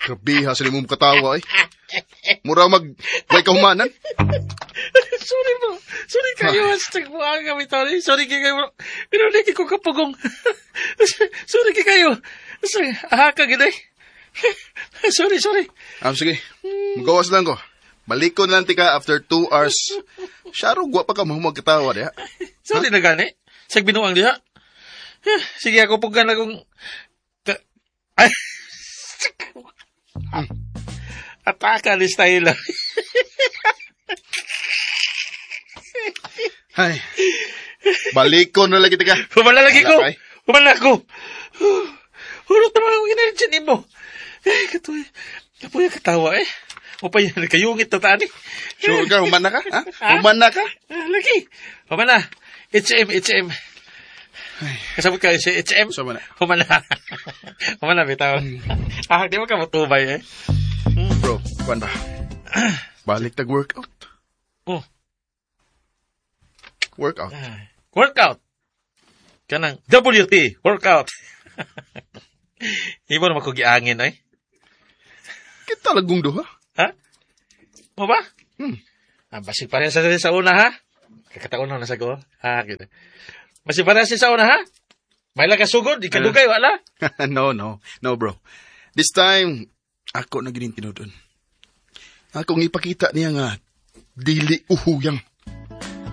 Grabe ha, sa mong katawa eh. Mura way kahumanan. Sorry bro. Sorry kayo. Hashtag mo ang kami tali. Sorry kayo bro. Pero hindi ko kapugong. Sorry kayo. Sorry. Ka gina eh. Sorry. Sige. Magawas lang ko. Balik ko na lang tika after 2 hours. Syaro, gwa pa ka mo magkatawa diha. Sorry na gani. Sag binuang diha. Sige ako pugan akong... Ay! Ataka ni style lang. Ay. Balik ko na lagi tika. Humala ko. Hurot naman ang energy ni mo. Katuloy. Kapuya katawa eh. O pa yan, kayungit na tani. Sure ka, humana ka? Ha? Humana ka? Lagi. Humana. HM. Kasabot kayo si HM? Humana, bitaw. Di mo ka matubay eh. Bro, kuwan ba? Balik tag-workout. Oh. Workout. Kanang WT, workout. Ibo naman ko giangin eh. Kita lagong duha. Ha? Mo ba? Basig pa rin sa una ha? Kakataon na sa ko. Gitu. Basig pa rin sa una ha? May lang kasugod, ikadugay, wala? No, bro. This time, ako na ginintinudon. Akong ipakita niya nga, dili uhuyang.